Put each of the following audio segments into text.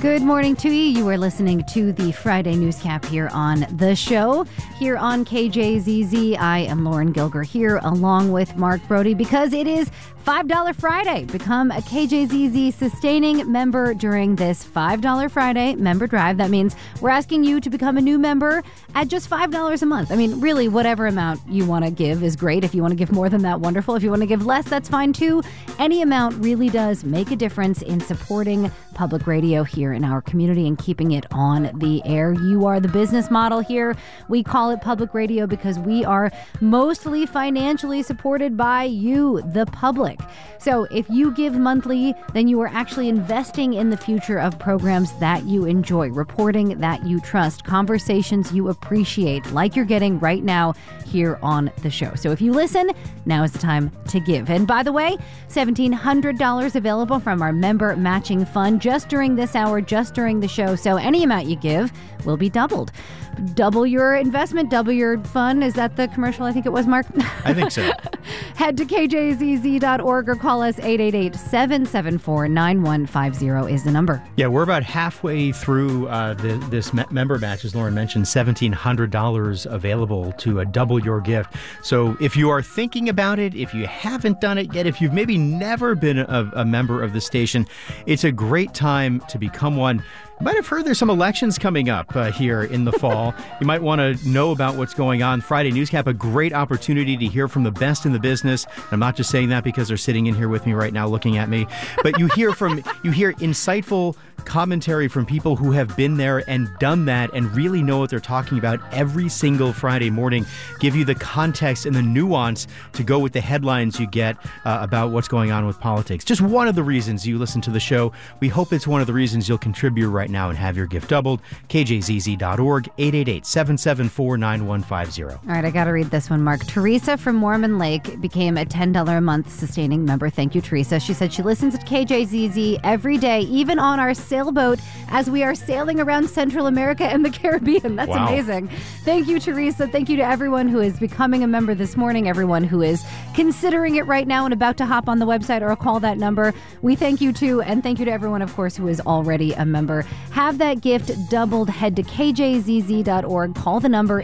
Good morning to you. You are listening to the Friday Newscap here on the show. Here on KJZZ, I am Lauren Gilger here along with Mark Brody because it is $5 Friday. Become a KJZZ sustaining member during this $5 Friday member drive. That means we're asking you to become a new member at just $5 a month. I mean, really, whatever amount you want to give is great. If you want to give more than that, wonderful. If you want to give less, that's fine too. Any amount really does make a difference in supporting public radio here in our community and keeping it on the air. You are the business model here. We call it public radio because we are mostly financially supported by you, the public. So if you give monthly, then you are actually investing in the future of programs that you enjoy, reporting that you trust, conversations you appreciate, like you're getting right now here on the show. So if you listen, now is the time to give. And by the way, $1,700 available from our member matching fund just during this hour, just during the show. So any amount you give will be doubled. Double your investment, double your fun. Is that the commercial? I think it was, Mark. I think so. Head to kjzz.org or call us 888-774-9150 is the number. Yeah, we're about halfway through this member match, as Lauren mentioned, $1,700 available to double your gift. So if you are thinking about it, if you haven't done it yet, if you've maybe never been a member of the station, it's a great time to become one. You might have heard there's some elections coming up here in the fall. You might want to know about what's going on. Friday Newscap, a great opportunity to hear from the best in the business. I'm not just saying that because they're sitting in here with me right now looking at me, but you hear insightful commentary from people who have been there and done that and really know what they're talking about every single Friday morning, give you the context and the nuance to go with the headlines you get about what's going on with politics. Just one of the reasons you listen to the show. We hope it's one of the reasons you'll contribute right now and have your gift doubled. KJZZ.org, 888-774-9150. All right, I got to read this one, Mark. Teresa from Mormon Lake became a $10 a month sustaining member. Thank you, Teresa. She said she listens to KJZZ every day, even on our sailboat as we are sailing around Central America and the Caribbean. That's amazing. Thank you, Teresa. Thank you to everyone who is becoming a member this morning, everyone who is considering it right now and about to hop on the website or call that number. We thank you too, and thank you to everyone, of course, who is already a member. Have that gift doubled. Head to kjzz.org. Call the number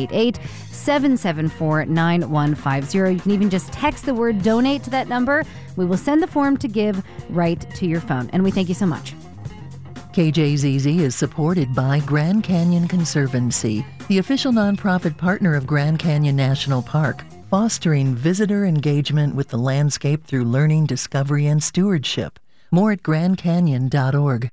888-774-9150. You can even just text the word donate to that number. We will send the form to give right to your phone. And we thank you so much. KJZZ is supported by Grand Canyon Conservancy, the official nonprofit partner of Grand Canyon National Park, fostering visitor engagement with the landscape through learning, discovery, and stewardship. More at grandcanyon.org.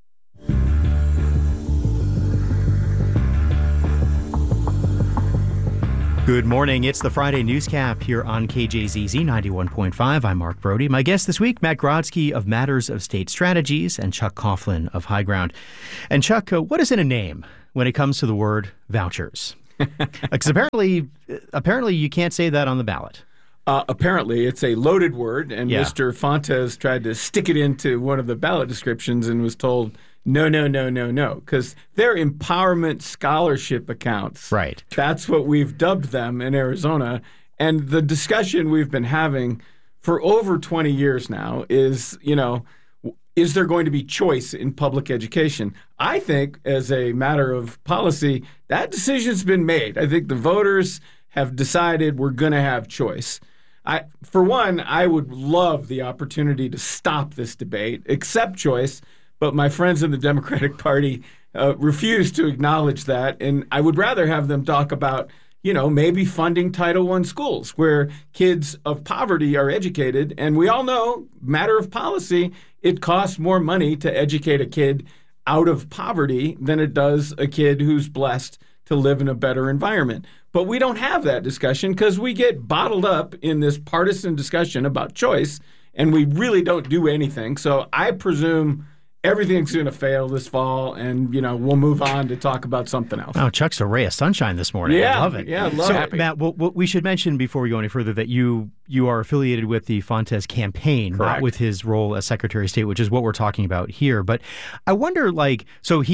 Good morning. It's the Friday Newscap here on KJZZ 91.5. I'm Mark Brody. My guest this week, Matt Grodzki of Matters of State Strategies and Chuck Coughlin of High Ground. And Chuck, what is in a name when it comes to the word vouchers? Because apparently you can't say that on the ballot. Apparently, it's a loaded word, and Mr. Fontes tried to stick it into one of the ballot descriptions and was told, no, because they're empowerment scholarship accounts. Right. That's what we've dubbed them in Arizona. And the discussion we've been having for over 20 years now is, is there going to be choice in public education? I think, as a matter of policy, that decision's been made. I think the voters have decided we're going to have choice. For one, I would love the opportunity to stop this debate, accept choice, but my friends in the Democratic Party refuse to acknowledge that, and I would rather have them talk about, maybe funding Title I schools where kids of poverty are educated, and we all know, matter of policy, it costs more money to educate a kid out of poverty than it does a kid who's blessed to live in a better environment. But we don't have that discussion because we get bottled up in this partisan discussion about choice, and we really don't do anything. So I presume everything's going to fail this fall, and, we'll move on to talk about something else. Oh, Chuck's a ray of sunshine this morning. Yeah, I love it. Yeah, love it. Matt, we should mention before we go any further that you are affiliated with the Fontes campaign, Correct. Not with his role as Secretary of State, which is what we're talking about here. But I wonder, so he had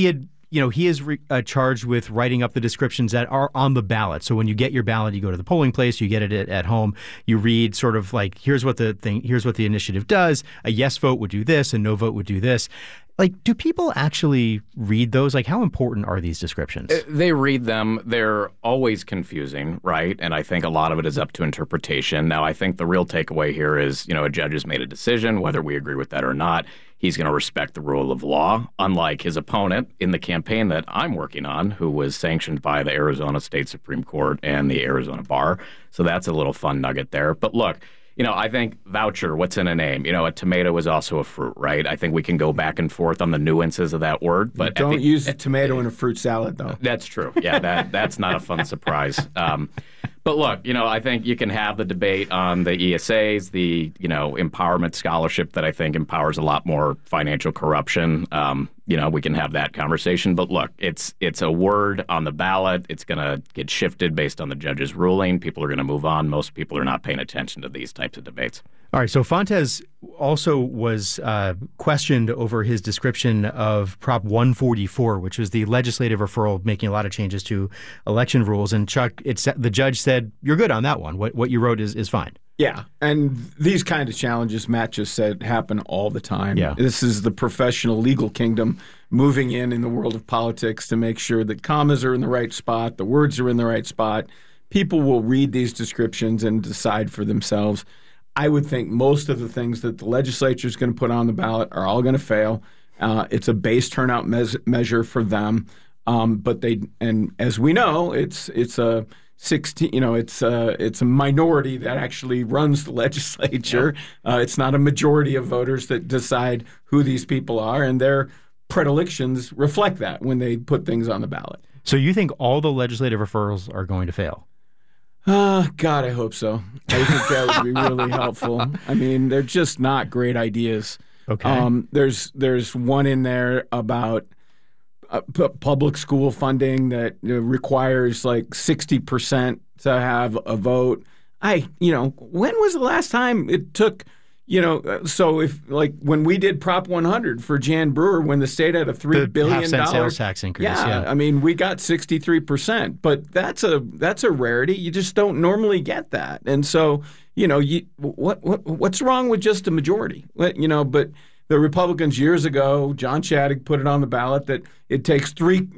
he is charged with writing up the descriptions that are on the ballot. So when you get your ballot, you go to the polling place, you get it at home, you read sort of like, here's what the initiative does. A yes vote would do this, a no vote would do this. Like, do people actually read those? Like, how important are these descriptions? They read them. They're always confusing, right? And I think a lot of it is up to interpretation. Now, I think the real takeaway here is, a judge has made a decision, whether we agree with that or not. He's going to respect the rule of law, unlike his opponent in the campaign that I'm working on, who was sanctioned by the Arizona State Supreme Court and the Arizona Bar. So that's a little fun nugget there. But look, I think voucher, what's in a name? A tomato is also a fruit, right? I think we can go back and forth on the nuances of that word. But don't use a tomato in a fruit salad, though. That's true. Yeah, that's not a fun surprise. But look, I think you can have the debate on the ESAs, the, empowerment scholarship that I think empowers a lot more financial corruption. We can have that conversation. But look, it's a word on the ballot. It's going to get shifted based on the judge's ruling. People are going to move on. Most people are not paying attention to these types of debates. All right. So Fontes also was questioned over his description of Prop 144, which was the legislative referral making a lot of changes to election rules. And Chuck, the judge said, you're good on that one. What you wrote is fine. Yeah. And these kind of challenges, Matt just said, happen all the time. Yeah. This is the professional legal kingdom moving in the world of politics to make sure that commas are in the right spot, the words are in the right spot. People will read these descriptions and decide for themselves. I would think most of the things that the legislature is going to put on the ballot are all going to fail. It's a base turnout measure for them, but as we know, it's a 16. It's a minority that actually runs the legislature. Yep. It's not a majority of voters that decide who these people are, and their predilections reflect that when they put things on the ballot. So you think all the legislative referrals are going to fail? God, I hope so. I think that would be really helpful. I mean, they're just not great ideas. Okay. There's one in there about public school funding that requires like 60% to have a vote. When was the last time it took? So if when we did Prop 100 for Jan Brewer, when the state had a $3 billion half-cent sales tax increase, yeah, I mean we got 63%, but that's a rarity. You just don't normally get that, and so what's wrong with just a majority? But the Republicans years ago, John Chaddick put it on the ballot that it takes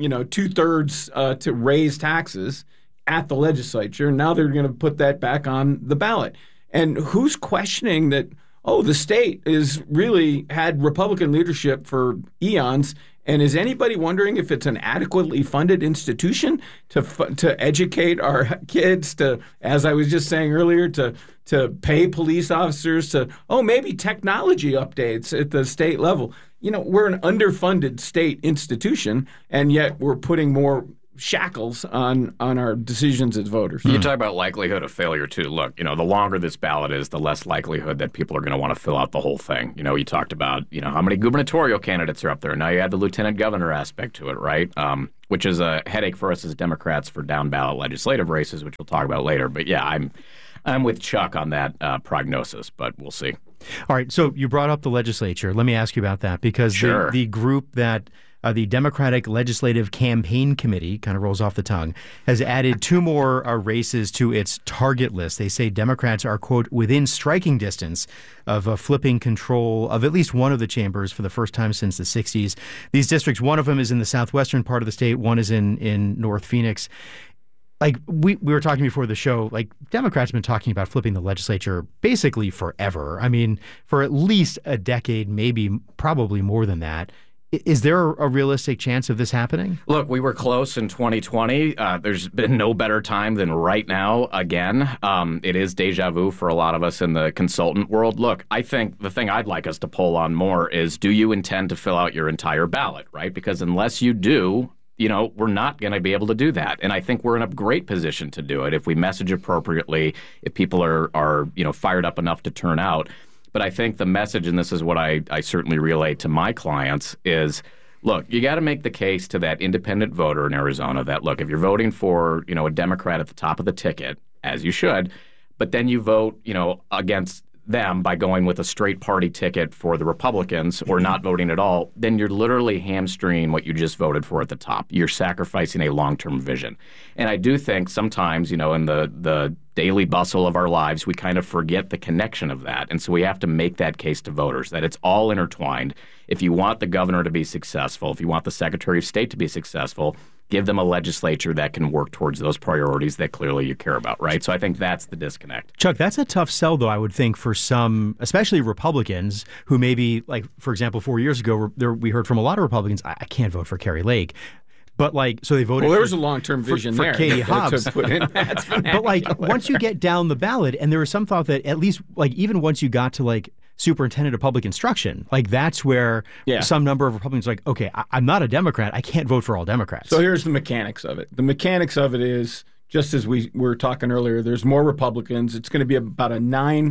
2/3 to raise taxes at the legislature, and now they're going to put that back on the ballot. And who's questioning that? Oh, the state is really had Republican leadership for eons, and is anybody wondering if it's an adequately funded institution to educate our kids, to, as I was just saying earlier, to pay police officers, to maybe technology updates at the state level? We're an underfunded state institution, and yet we're putting more shackles on our decisions as voters. You talk about likelihood of failure, too. Look, the longer this ballot is, the less likelihood that people are going to want to fill out the whole thing. You talked about, how many gubernatorial candidates are up there. Now you add the lieutenant governor aspect to it, right? Which is a headache for us as Democrats for down-ballot legislative races, which we'll talk about later. But yeah, I'm with Chuck on that prognosis, but we'll see. All right, so you brought up the legislature. Let me ask you about that, because sure. the group that the Democratic Legislative Campaign Committee, kind of rolls off the tongue, has added 2 more races to its target list. They say Democrats are, quote, within striking distance of flipping control of at least one of the chambers for the first time since the 60s. These districts, one of them is in the southwestern part of the state, one is in North Phoenix. Like we were talking before the show, like Democrats have been talking about flipping the legislature basically forever. I mean, for at least a decade, maybe probably more than that. Is there a realistic chance of this happening? Look, we were close in 2020. There's been no better time than right now again. It is deja vu for a lot of us in the consultant world. Look, I think the thing I'd like us to poll on more is, do you intend to fill out your entire ballot, right? Because unless you do, we're not going to be able to do that. And I think we're in a great position to do it if we message appropriately, if people are fired up enough to turn out. But I think the message, and this is what I certainly relay to my clients, is, look, you got to make the case to that independent voter in Arizona that, look, if you're voting for, a Democrat at the top of the ticket, as you should, but then you vote, against them by going with a straight party ticket for the Republicans or not voting at all, then you're literally hamstringing what you just voted for at the top. You're sacrificing a long-term vision. And I do think sometimes, in the daily bustle of our lives, we kind of forget the connection of that. And so we have to make that case to voters that it's all intertwined. If you want the governor to be successful, if you want the Secretary of State to be successful, give them a legislature that can work towards those priorities that clearly you care about, right? So I think that's the disconnect. Chuck, that's a tough sell, though, I would think, for some, especially Republicans, who maybe, like, for example, 4 years ago, we heard from a lot of Republicans, I can't vote for Carrie Lake. But, so they voted there was a long-term vision for there. Katie Hobbs. But, once you get down the ballot, and there was some thought that at least, even once you got to, superintendent of public instruction, that's where some number of Republicans are okay, I'm not a Democrat. I can't vote for all Democrats. So here's the mechanics of it. The mechanics of it is, just as we were talking earlier, there's more Republicans. It's going to be about a 9%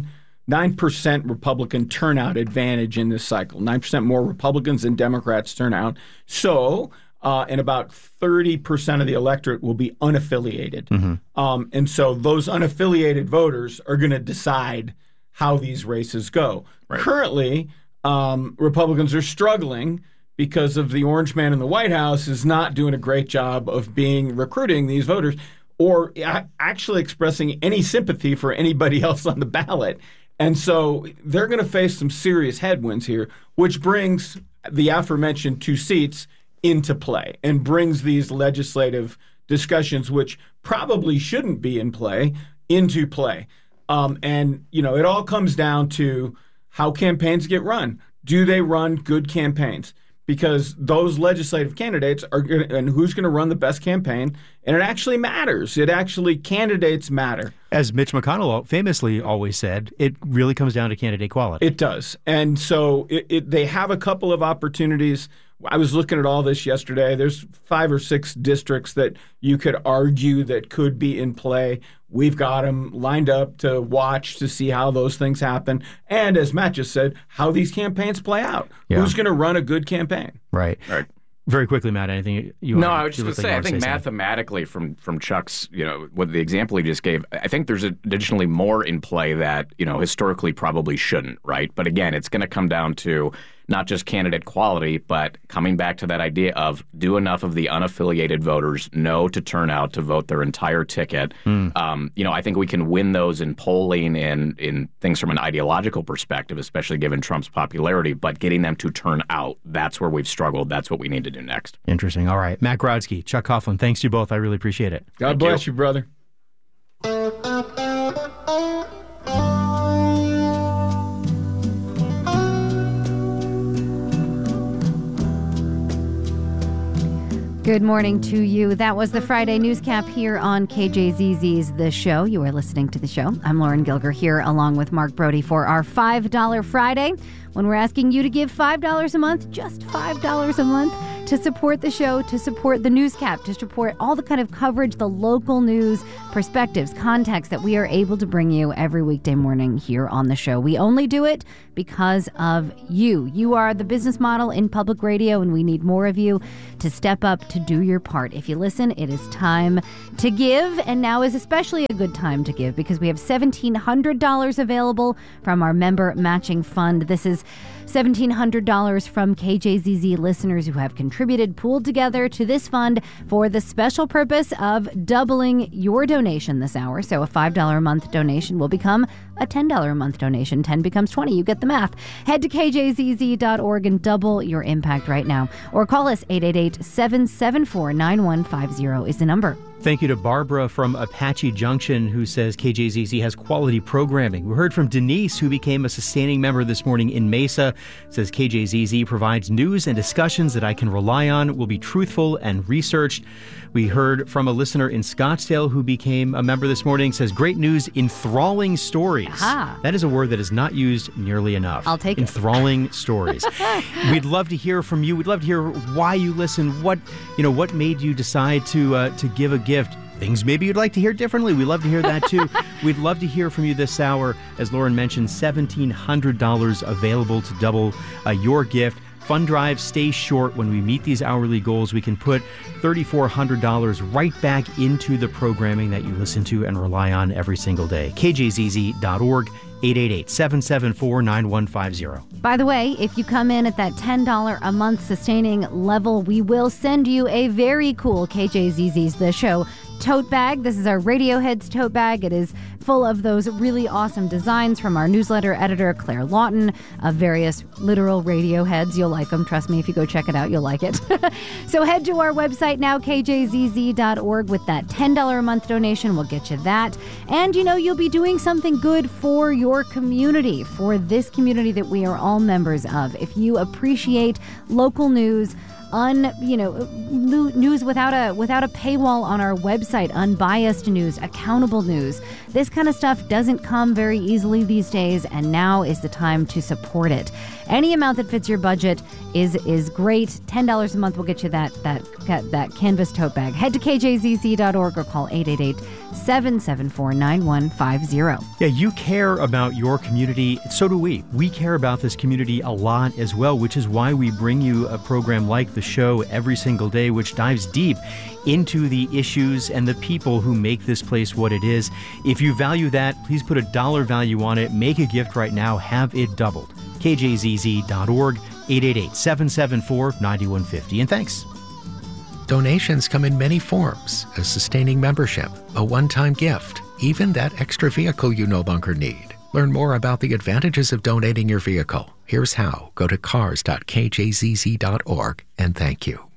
Republican turnout advantage in this cycle. 9% more Republicans than Democrats turn out. So, and about 30% of the electorate will be unaffiliated. Mm-hmm. And so those unaffiliated voters are going to decide how these races go. Right. Currently, Republicans are struggling because of the orange man in the White House is not doing a great job of recruiting these voters or actually expressing any sympathy for anybody else on the ballot. And so they're going to face some serious headwinds here, which brings the aforementioned 2 seats into play and brings these legislative discussions, which probably shouldn't be in play, into play. And, it all comes down to how campaigns get run. Do they run good campaigns? Because those legislative candidates and who's going to run the best campaign, and it actually matters. Candidates matter. As Mitch McConnell famously always said, it really comes down to candidate quality. It does. And so they have a couple of opportunities. I was looking at all this yesterday. There's 5 or 6 districts that you could argue that could be in play. We've got them lined up to watch to see how those things happen. And as Matt just said, how these campaigns play out. Yeah. Who's going to run a good campaign? Right. Very quickly, Matt, anything you want to say? No, I was just going to say, I think mathematically from Chuck's, what the example he just gave, I think there's additionally more in play that, historically probably shouldn't, right? But again, it's going to come down to not just candidate quality, but coming back to that idea of do enough of the unaffiliated voters know to turn out to vote their entire ticket. I think we can win those in polling and in things from an ideological perspective, especially given Trump's popularity, but getting them to turn out, that's where we've struggled. That's what we need to do next. Interesting. All right. Matt Grodzki, Chuck Coughlin, thanks to you both. I really appreciate it. God bless you, brother. Good morning to you. That was the Friday Newscap here on KJZZ's The Show. You are listening to The Show. I'm Lauren Gilger here along with Mark Brody for our $5 Friday, when we're asking you to give $5 a month, just $5 a month, to support the show, to support the Newscap, to support all the kind of coverage, the local news, perspectives, context that we are able to bring you every weekday morning here on the show. We only do it because of you. You are the business model in public radio, and we need more of you to step up to do your part. If you listen, it is time to give, and now is especially a good time to give because we have $1,700 available from our member matching fund. This is $1,700 from KJZZ listeners who have contributed, pooled together to this fund for the special purpose of doubling your donation this hour. So a $5 a month donation will become a $10 a month donation. 10 becomes 20. You get the math. Head to kjzz.org and double your impact right now. Or call us 888-774-9150 is the number. Thank you to Barbara from Apache Junction, who says KJZZ has quality programming. We heard from Denise, who became a sustaining member this morning in Mesa. Says KJZZ provides news and discussions that I can rely on, will be truthful and researched. We heard from a listener in Scottsdale who became a member this morning. Says great news, enthralling stories. Aha. That is a word that is not used nearly enough. I'll take enthralling stories. We'd love to hear from you. We'd love to hear why you listen. What made you decide to give a gift. Things maybe you'd like to hear differently. We'd love to hear that too. We'd love to hear from you this hour. As Lauren mentioned, $1,700 available to double your gift. fund drive stays short. When we meet these hourly goals, we can put $3,400 right back into the programming that you listen to and rely on every single day. KJZZ.org, 888-774-9150. By the way, if you come in at that $10 a month sustaining level, we will send you a very cool KJZZ's The Show tote bag. This is our Radiohead's tote bag. It is full of those really awesome designs from our newsletter editor, Claire Lawton, of various literal Radioheads. You'll like them. Trust me, if you go check it out, you'll like it. So head to our website now, kjzz.org. With that $10 a month donation, we'll get you that. And, you'll be doing something good for your community, for this community that we are all members of. If you appreciate local news, news without a paywall on our website, unbiased news, accountable news. This kind of stuff doesn't come very easily these days, and now is the time to support it. Any amount that fits your budget is great. $10 a month will get you that canvas tote bag. Head to kjzz.org or call 888-774-9150. Yeah, you care about your community. So do we. We care about this community a lot as well, which is why we bring you a program like The Show every single day, which dives deep into the issues and the people who make this place what it is. If you value that, please put a dollar value on it. Make a gift right now. Have it doubled. KJZZ.org, 888-774-9150. And thanks. Donations come in many forms: a sustaining membership, a one-time gift, even that extra vehicle you no longer need. Learn more about the advantages of donating your vehicle. Here's how. Go to cars.kjzz.org and thank you.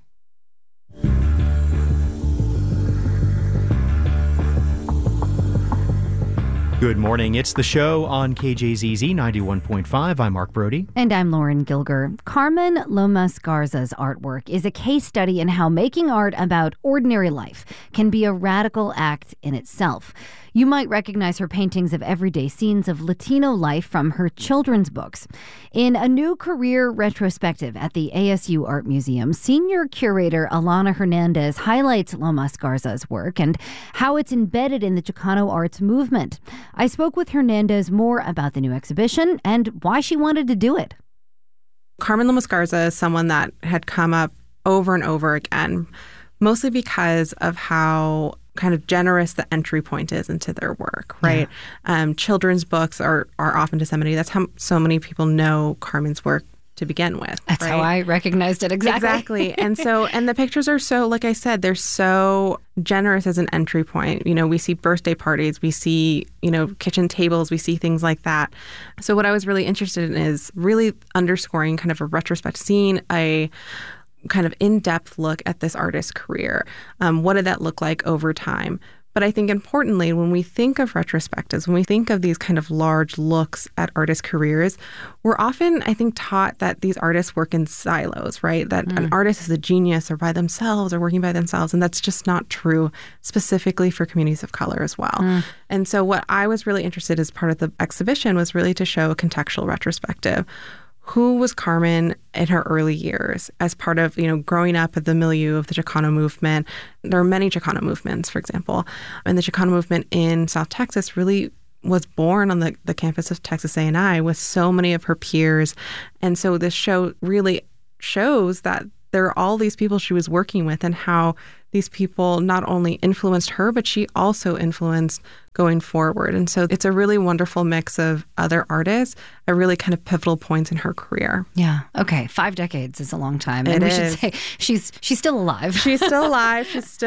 Good morning. It's The Show on KJZZ 91.5. I'm Mark Brody. And I'm Lauren Gilger. Carmen Lomas Garza's artwork is a case study in how making art about ordinary life can be a radical act in itself. You might recognize her paintings of everyday scenes of Latino life from her children's books. In a new career retrospective at the ASU Art Museum, senior curator Alana Hernandez highlights Lomas Garza's work and how it's embedded in the Chicano arts movement. I spoke with Hernandez more about the new exhibition and why she wanted to do it. Carmen Lomas Garza is someone that had come up over and over again, mostly because of how kind of generous the entry point is into their work, right? Yeah. Children's books are often disseminated. That's how so many people know Carmen's work to begin with. That's right? How I recognized it. Exactly. And the pictures are so, like I said, they're so generous as an entry point. We see birthday parties, we see, kitchen tables, we see things like that. So what I was really interested in is really underscoring kind of a retrospect, seeing a kind of in-depth look at this artist's career. What did that look like over time? But I think importantly, when we think of retrospectives, when we think of these kind of large looks at artists' careers, we're often, I think, taught that these artists work in silos, right? That an artist is a genius or by themselves or working by themselves. And that's just not true, specifically for communities of color as well. And so what I was really interested as part of the exhibition was really to show a contextual retrospective. Who was Carmen in her early years as part of, growing up at the milieu of the Chicano movement? There are many Chicano movements, for example. And the Chicano movement in South Texas really was born on the campus of Texas A&I with so many of her peers. And so this show really shows that there are all these people she was working with and how these people not only influenced her, but she also influenced going forward. And so it's a really wonderful mix of other artists at really kind of pivotal points in her career. Yeah. Okay. 5 decades is a long time. And we should say she's still alive. She's still alive.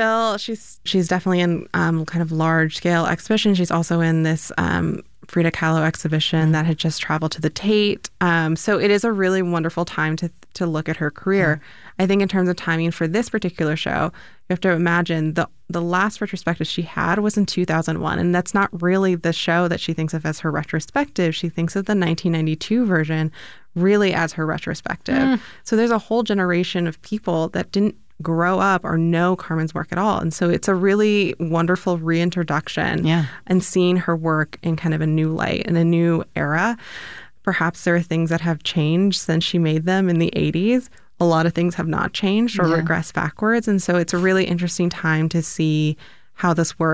She's definitely in kind of large scale exhibition. She's also in this Frida Kahlo exhibition that had just traveled to the Tate. So it is a really wonderful time to look at her career. I think in terms of timing for this particular show, you have to imagine the last retrospective she had was in 2001. And that's not really the show that she thinks of as her retrospective. She thinks of the 1992 version really as her retrospective. So there's a whole generation of people that didn't grow up or know Carmen's work at all. And so it's a really wonderful reintroduction and seeing her work in kind of a new light, in a new era. Perhaps there are things that have changed since she made them in the 80s. A lot of things have not changed or regressed backwards. And so it's a really interesting time to see how this work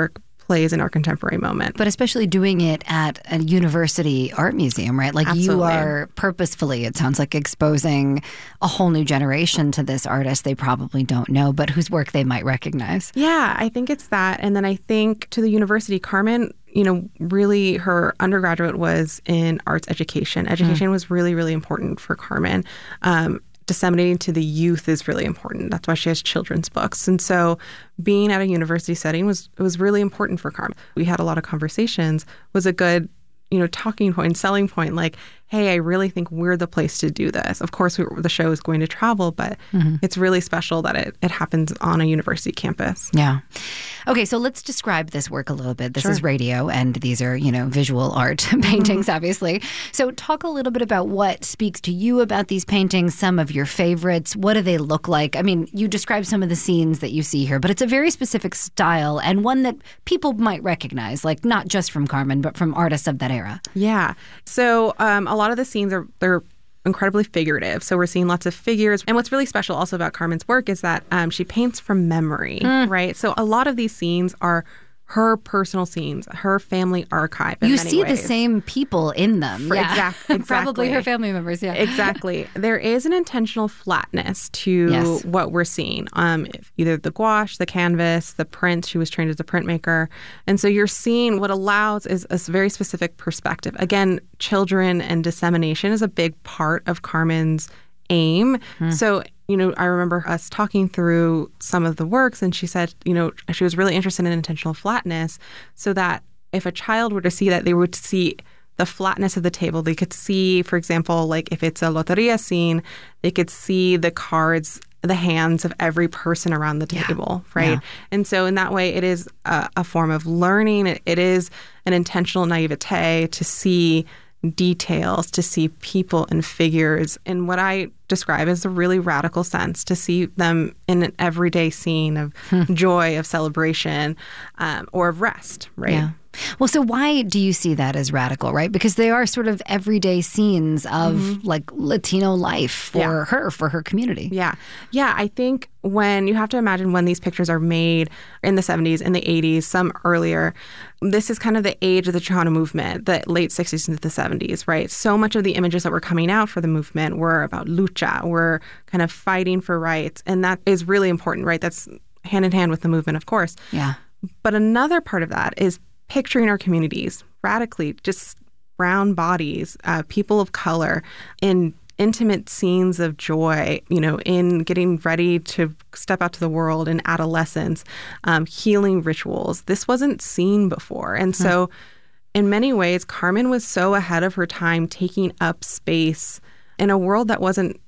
plays in our contemporary moment. But especially doing it at a university art museum, right? Like Absolutely. you are purposefully, it sounds like, exposing a whole new generation to this artist they probably don't know, but whose work they might recognize. Yeah, I think it's that. And then I think to the university, Carmen, really her undergraduate was in arts education. Education was really, really important for Carmen. Disseminating to the youth is really important. That's why she has children's books. And so being at a university setting was really important for Carmen. We had a lot of conversations, was a good, talking point, selling point, like, hey, I really think we're the place to do this. Of course, the show is going to travel, but it's really special that it happens on a university campus. Yeah. Okay, so let's describe this work a little bit. This is radio, and these are, visual art paintings, obviously. So talk a little bit about what speaks to you about these paintings, some of your favorites. What do they look like? I mean, you describe some of the scenes that you see here, but it's a very specific style and one that people might recognize, like not just from Carmen, but from artists of that era. Yeah. So a lot of the scenes they're incredibly figurative. So we're seeing lots of figures. And what's really special also about Carmen's work is that she paints from memory, right? So a lot of these scenes are her personal scenes, her family archive in You many see ways. the same people in them. Exactly. Probably her family members, yeah. Exactly. There is an intentional flatness to what we're seeing. Either the gouache, the canvas, the print. She was trained as a printmaker. And so you're seeing what allows is a very specific perspective. Again, children and dissemination is a big part of Carmen's aim. So, I remember us talking through some of the works, and she said, she was really interested in intentional flatness so that if a child were to see that, they would see the flatness of the table. They could see, for example, like if it's a loteria scene, they could see the cards, the hands of every person around the table, right? Yeah. And so in that way, it is a form of learning. It is an intentional naivete to see details, to see people and figures in what I describe as a really radical sense, to see them in an everyday scene of joy, of celebration, or of rest, right? Yeah. Well, so why do you see that as radical, right? Because they are sort of everyday scenes of like Latino life for her community. Yeah. Yeah. I think when you have to imagine when these pictures are made in the 70s, in the 80s, some earlier, this is kind of the age of the Chicano movement, the late 60s into the 70s, right? So much of the images that were coming out for the movement were about lucha, were kind of fighting for rights. And that is really important, right? That's hand in hand with the movement, of course. Yeah. But another part of that is picturing our communities radically, just brown bodies, people of color, in intimate scenes of joy, in getting ready to step out to the world in adolescence, healing rituals. This wasn't seen before. And so in many ways, Carmen was so ahead of her time, taking up space in a world that wasn't,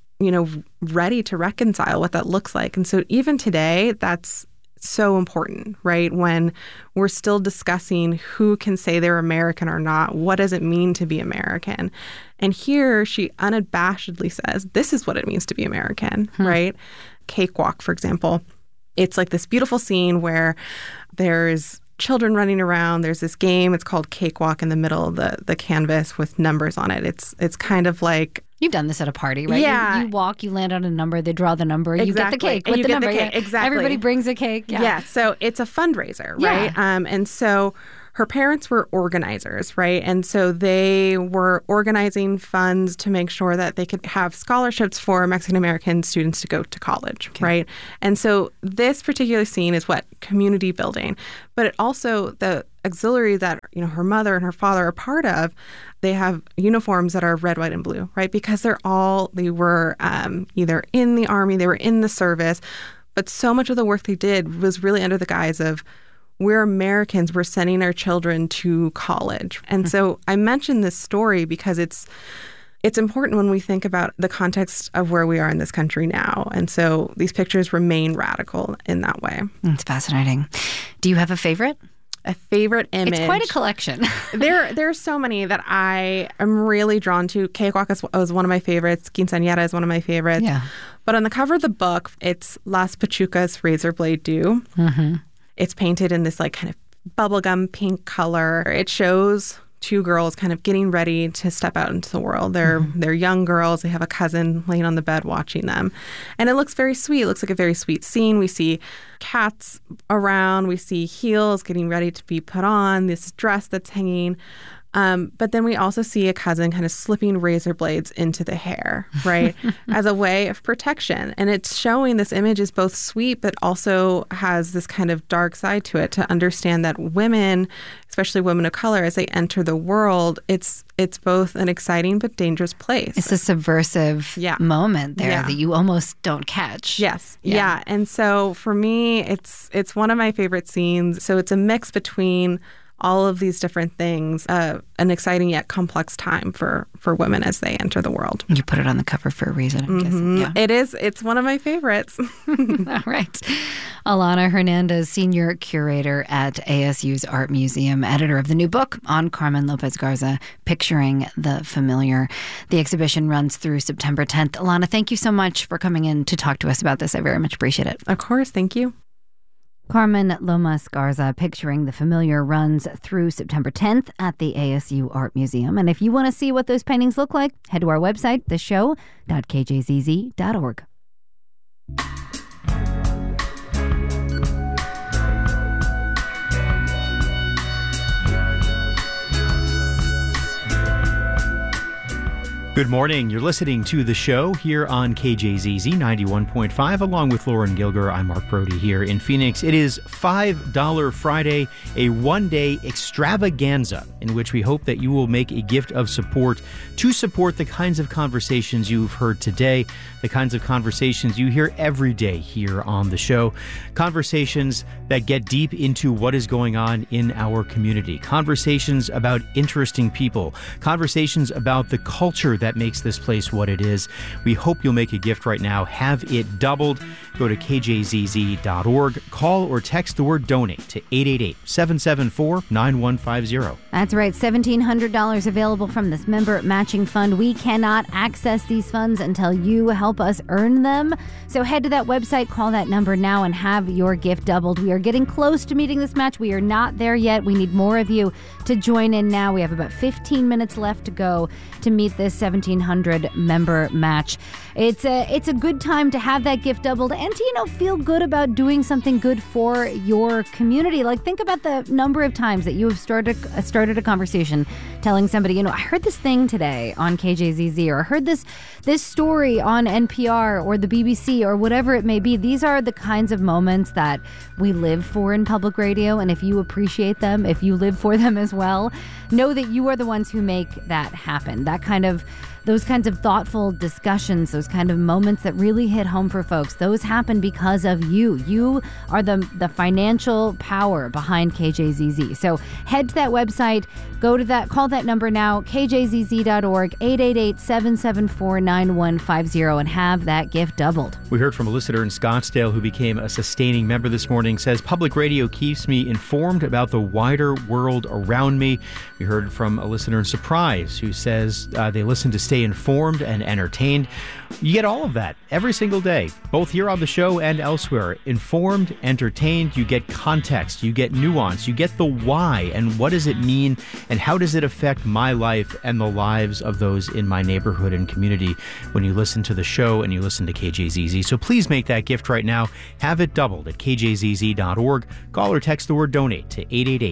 ready to reconcile what that looks like. And so even today, that's so important, right? When we're still discussing who can say they're American or not, what does it mean to be American? And here she unabashedly says, this is what it means to be American, right? Cakewalk, for example. It's like this beautiful scene where there's children running around. There's this game. It's called Cakewalk in the middle of the canvas with numbers on it. It's kind of like... You've done this at a party, right? Yeah. You walk, you land on a number, they draw the number, you get the cake with you the get number. The cake. Exactly. Everybody brings a cake. Yeah. So it's a fundraiser, right? And so her parents were organizers, right? And so they were organizing funds to make sure that they could have scholarships for Mexican-American students to go to college, right? And so this particular scene is what? Community building. But it also, the auxiliary that, her mother and her father are part of, they have uniforms that are red, white, and blue, right? Because they were either in the army, they were in the service, but so much of the work they did was really under the guise of, we're Americans, we're sending our children to college. And so I mentioned this story because it's important when we think about the context of where we are in this country now. And so these pictures remain radical in that way. It's fascinating. Do you have a favorite? A favorite image? It's quite a collection. There are so many that I am really drawn to. Cakewalk was one of my favorites. Quinceañera is one of my favorites. Yeah. But on the cover of the book, it's Las Pachucas Razor Blade Dew. It's painted in this like kind of bubblegum pink color. It shows two girls kind of getting ready to step out into the world. They're young girls. They have a cousin laying on the bed watching them. And it looks very sweet. It looks like a very sweet scene. We see cats around. We see heels getting ready to be put on, this dress that's hanging. But then we also see a cousin kind of slipping razor blades into the hair, right, as a way of protection. And it's showing this image is both sweet, but also has this kind of dark side to it, to understand that women, especially women of color, as they enter the world, it's both an exciting but dangerous place. It's a subversive moment there that you almost don't catch. Yes. Yeah. And so for me, it's one of my favorite scenes. So it's a mix between all of these different things, an exciting yet complex time for women as they enter the world. You put it on the cover for a reason, I'm guessing. Yeah. It is. It's one of my favorites. All right. Alana Hernandez, Senior Curator at ASU's Art Museum, editor of the new book on Carmen Lopez Garza, Picturing the Familiar. The exhibition runs through September 10th. Alana, thank you so much for coming in to talk to us about this. I very much appreciate it. Of course. Thank you. Carmen Lomas Garza, Picturing the Familiar, runs through September 10th at the ASU Art Museum. And if you want to see what those paintings look like, head to our website, theshow.kjzz.org. Good morning. You're listening to The Show here on KJZZ 91.5. Along with Lauren Gilger, I'm Mark Brody here in Phoenix. It is $5 Friday, a one-day extravaganza in which we hope that you will make a gift of support to support the kinds of conversations you've heard today, the kinds of conversations you hear every day here on The Show, conversations that get deep into what is going on in our community, conversations about interesting people, conversations about the culture that makes this place what it is. We hope you'll make a gift right now. Have it doubled. Go to kjzz.org. Call or text the word donate to 888-774-9150. That's right. $1,700 available from this member matching fund. We cannot access these funds until you help us earn them. So head to that website, call that number now, and have your gift doubled. We are getting close to meeting this match. We are not there yet. We need more of you to join in now. We have about 15 minutes left to go to meet this 1,700 member match. It's a good time to have that gift doubled and to, feel good about doing something good for your community. Like, think about the number of times that you have started a conversation telling somebody, I heard this thing today on KJZZ, or I heard this story on NPR or the BBC or whatever it may be. These are the kinds of moments that we live for in public radio. And if you appreciate them, if you live for them as well, know that you are the ones who make that happen. Those kinds of thoughtful discussions, those kind of moments that really hit home for folks, those happen because of you. You are the financial power behind KJZZ. So head to that website, go to that, call that number now, kjzz.org, 888-774-9150, and have that gift doubled. We heard from a listener in Scottsdale who became a sustaining member this morning, says, public radio keeps me informed about the wider world around me. We heard from a listener in Surprise who says they listen to stay informed and entertained. You get all of that every single day, both here on the show and elsewhere. Informed, entertained, you get context, you get nuance, you get the why and what does it mean and how does it affect my life and the lives of those in my neighborhood and community when you listen to the show and you listen to KJZZ. So please make that gift right now. Have it doubled at kjzz.org. Call or text the word donate to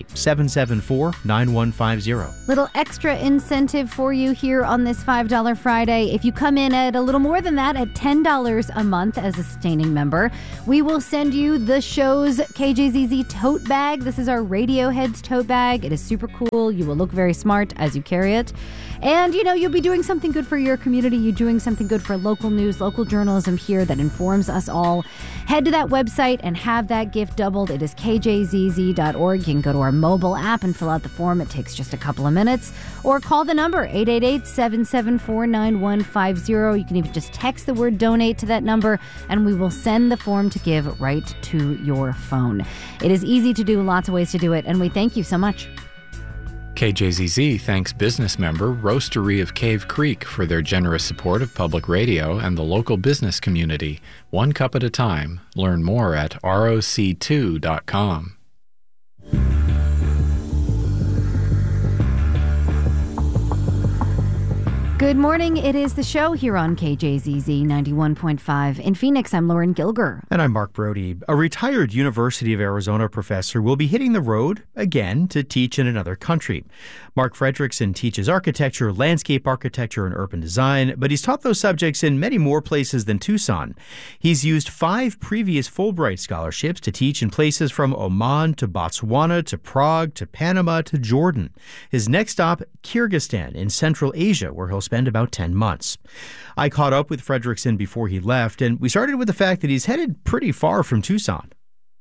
888-774-9150. Little extra incentive for you here on this $5 Friday. If you come in at a little more than that, at $10 a month as a sustaining member, we will send you the show's KJZZ tote bag. This is our Radiohead's tote bag. It is super cool. You will look very smart as you carry it. And, you'll be doing something good for your community. You're doing something good for local news, local journalism here that informs us all. Head to that website and have that gift doubled. It is kjzz.org. You can go to our mobile app and fill out the form. It takes just a couple of minutes. Or call the number, 888-774-9150. You can even just text the word donate to that number, and we will send the form to give right to your phone. It is easy to do, lots of ways to do it, and we thank you so much. KJZZ thanks business member Roastery of Cave Creek for their generous support of public radio and the local business community. One cup at a time. Learn more at roc2.com. Good morning. It is the show here on KJZZ 91.5. In Phoenix, I'm Lauren Gilger. And I'm Mark Brody. A retired University of Arizona professor will be hitting the road again to teach in another country. Mark Fredrickson teaches architecture, landscape architecture, and urban design, but he's taught those subjects in many more places than Tucson. He's used 5 previous Fulbright scholarships to teach in places from Oman to Botswana to Prague to Panama to Jordan. His next stop, Kyrgyzstan in Central Asia, where he'll spend about 10 months. I caught up with Fredrickson before he left, and we started with the fact that he's headed pretty far from Tucson.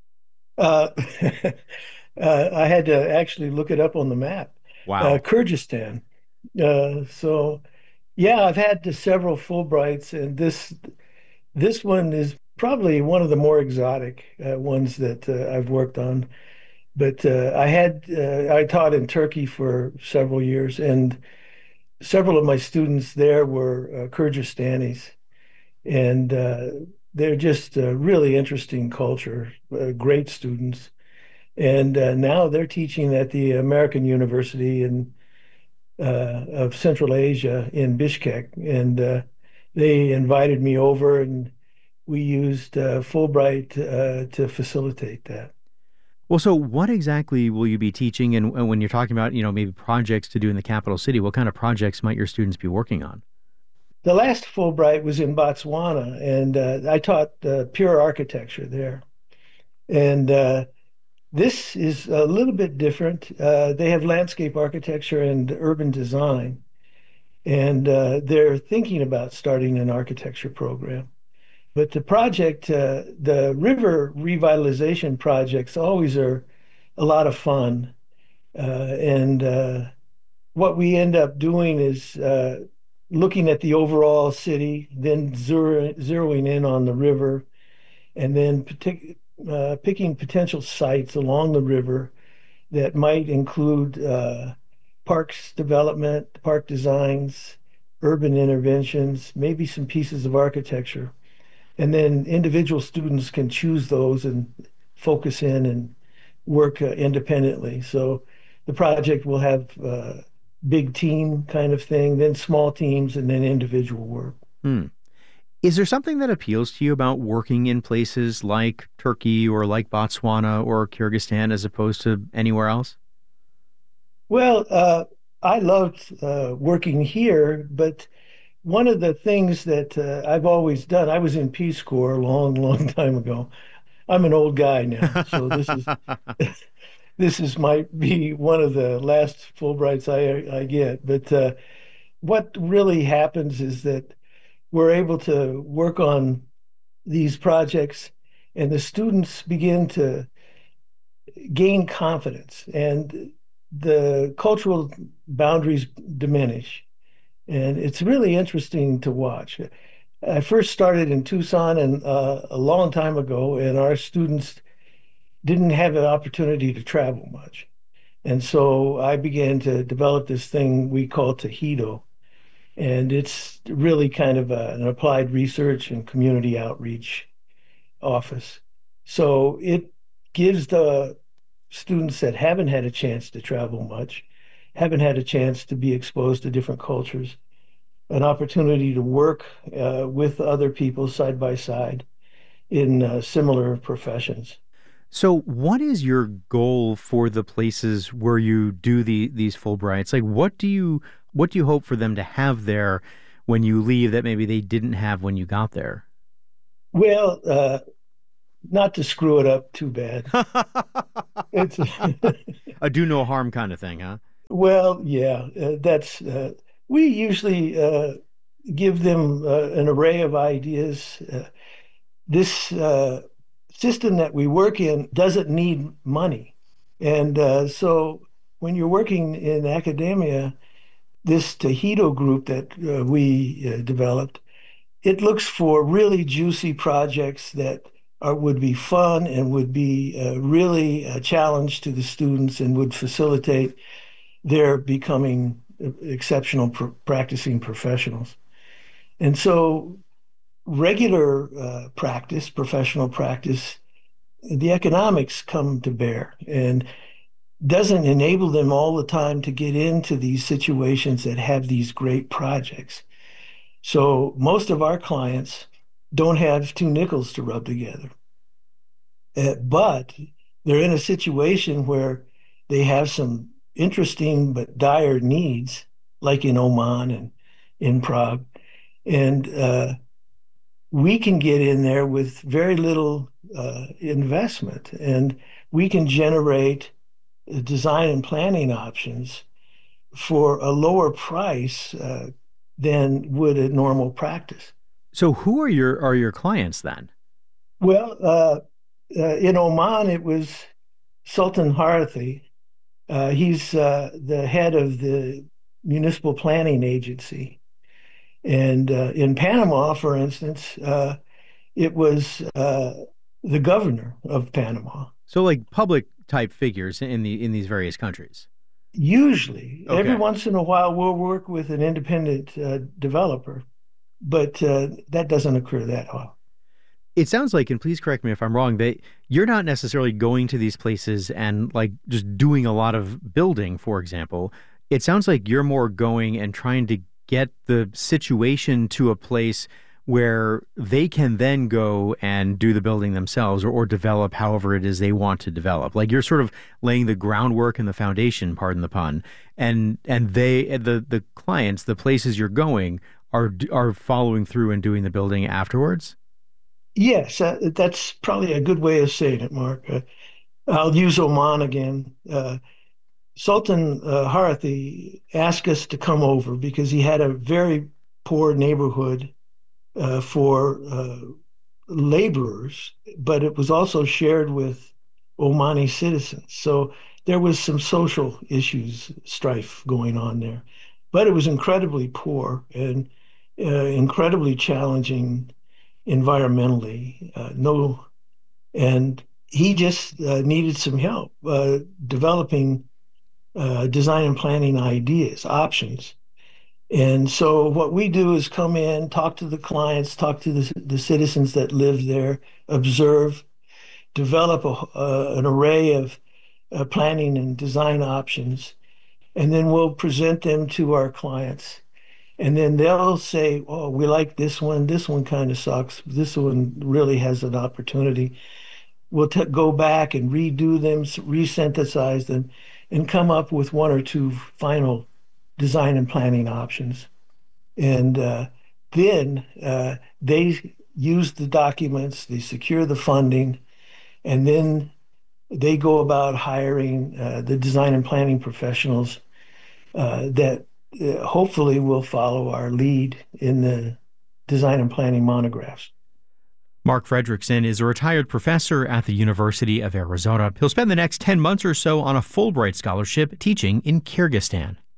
I had to actually look it up on the map. Wow. Kyrgyzstan. I've had several Fulbrights, and this one is probably one of the more exotic ones that I've worked on. But I taught in Turkey for several years, and several of my students there were Kyrgyzstanis, and they're just a really interesting culture, great students. And now they're teaching at the American University of Central Asia in Bishkek, and they invited me over, and we used Fulbright to facilitate that. Well, so what exactly will you be teaching? And when you're talking about, maybe projects to do in the capital city, what kind of projects might your students be working on? The last Fulbright was in Botswana, and I taught pure architecture there. And this is a little bit different. They have landscape architecture and urban design, and they're thinking about starting an architecture program. But the project, the river revitalization projects always are a lot of fun. And what we end up doing is looking at the overall city, then zeroing in on the river, and then picking potential sites along the river that might include parks development, park designs, urban interventions, maybe some pieces of architecture. And then individual students can choose those and focus in and work independently. So the project will have a big team kind of thing, then small teams, and then individual work. Is there something that appeals to you about working in places like Turkey or like Botswana or Kyrgyzstan as opposed to anywhere else? Well, I loved working here, but one of the things that I've always done, I was in Peace Corps a long, long time ago. I'm an old guy now, so this might be one of the last Fulbrights I get. But what really happens is that we're able to work on these projects, and the students begin to gain confidence, and the cultural boundaries diminish. And it's really interesting to watch. I first started in Tucson and a long time ago, and our students didn't have an opportunity to travel much. And so I began to develop this thing we call Tejido. And it's really kind of an applied research and community outreach office. So it gives the students that haven't had a chance to travel much, haven't had a chance to be exposed to different cultures, an opportunity to work with other people side by side in similar professions. So what is your goal for the places where you do these Fulbrights? Like, what do you hope for them to have there when you leave that maybe they didn't have when you got there? Well, not to screw it up too bad. It's a do no harm kind of thing, huh? Well, yeah, that's we usually give them an array of ideas. This system that we work in doesn't need money. And so when you're working in academia, this Tejido group that we developed, it looks for really juicy projects that would be fun and would be really a challenge to the students and would facilitate their becoming exceptional practicing professionals. And so regular practice, professional practice, the economics come to bear. And doesn't enable them all the time to get into these situations that have these great projects. So most of our clients don't have two nickels to rub together. But they're in a situation where they have some interesting but dire needs, like in Oman and in Prague. And we can get in there with very little investment, and we can generate design and planning options for a lower price than would a normal practice. So who are your clients then? Well, in Oman, it was Sultan Harathi. He's the head of the Municipal Planning Agency. And in Panama, for instance, it was the governor of Panama. So like public type figures in these various countries. Usually, Okay. every once in a while, we'll work with an independent developer, but that doesn't occur that often. It sounds like, and please correct me if I'm wrong, that you're not necessarily going to these places and like just doing a lot of building, for example. It sounds like you're more going and trying to get the situation to a place where they can then go and do the building themselves or develop however it is they want to develop. Like you're sort of laying the groundwork and the foundation, pardon the pun, and the clients, the places you're going are following through and doing the building afterwards. Yes, that's probably a good way of saying it, Mark. I'll use Oman again. Sultan Harathi asked us to come over because he had a very poor neighborhood for laborers, but it was also shared with Omani citizens. So there was some social issues, strife going on there. But it was incredibly poor and incredibly challenging environmentally. And he just needed some help developing design and planning ideas, options. And so what we do is come in, talk to the clients, talk to the citizens that live there, observe, develop an array of planning and design options, and then we'll present them to our clients. And then they'll say, oh, we like this one kind of sucks, this one really has an opportunity. We'll go back and redo them, resynthesize them, and come up with one or two final design and planning options. And then they use the documents, they secure the funding, and then they go about hiring the design and planning professionals that hopefully will follow our lead in the design and planning monographs. Mark Fredrickson is a retired professor at the University of Arizona. He'll spend the next 10 months or so on a Fulbright scholarship teaching in Kyrgyzstan.